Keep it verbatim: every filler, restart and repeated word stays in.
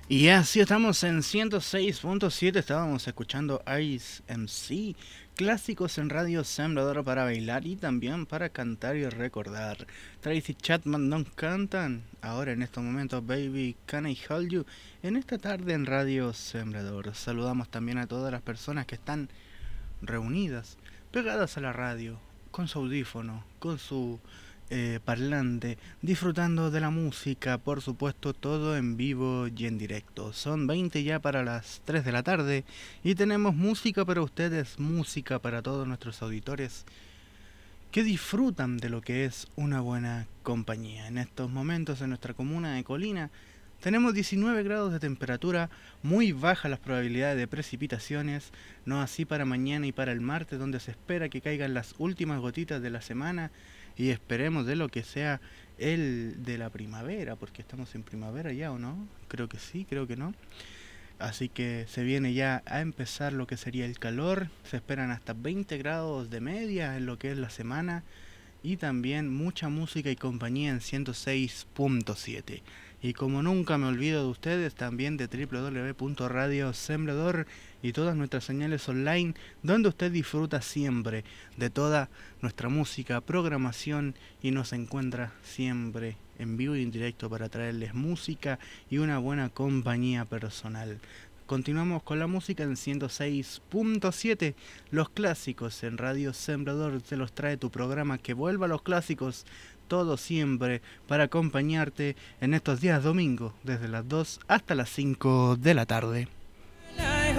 Y así estamos en ciento seis punto siete, estábamos escuchando Ice M C, clásicos en Radio Sembrador para bailar y también para cantar y recordar. Tracy Chapman nos cantan ahora en estos momentos Baby Can I Hold You en esta tarde en Radio Sembrador. Saludamos también a todas las personas que están reunidas, pegadas a la radio, con su audífono, con su eh, parlante, disfrutando de la música, por supuesto, todo en vivo y en directo. Son veinte ya para las tres de la tarde y tenemos música para ustedes, música para todos nuestros auditores que disfrutan de lo que es una buena compañía. En estos momentos en nuestra comuna de Colina tenemos diecinueve grados de temperatura, muy bajas las probabilidades de precipitaciones, no así para mañana y para el martes, donde se espera que caigan las últimas gotitas de la semana y esperemos de lo que sea el de la primavera, porque estamos en primavera ya o no, creo que sí, creo que no. Así que se viene ya a empezar lo que sería el calor, se esperan hasta veinte grados de media en lo que es la semana y también mucha música y compañía en ciento seis punto siete. Y como nunca me olvido de ustedes, también de doble u doble u doble u punto radio sembrador y todas nuestras señales online, donde usted disfruta siempre de toda nuestra música, programación y nos encuentra siempre en vivo y en directo para traerles música y una buena compañía personal. Continuamos con la música en ciento seis punto siete, los clásicos en Radio Sembrador te los trae tu programa que vuelva a los clásicos, todo siempre para acompañarte en estos días domingos desde las dos hasta las cinco de la tarde.